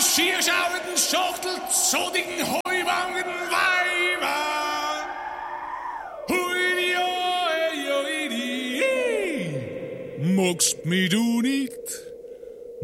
schierschauenden Schachtel, zodigen Heuwangen Weiber. Hui, oi, oi, di, magst mich du nicht?